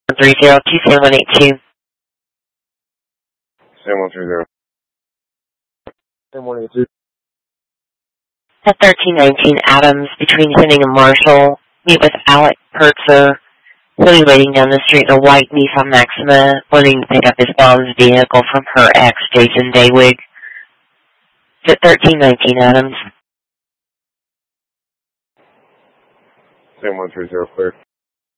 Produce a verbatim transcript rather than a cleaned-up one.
three zero two seven one eight two. seven one three zero. seven one eight two. At thirteen nineteen Adams, between Henning and Marshall, meet with Alec Pertzer. He'll be waiting down the street in a white Nissan Maxima, wanting to pick up his mom's vehicle from her ex, Jason Daywig. It's at thirteen nineteen Adams. seven one three zero, clear.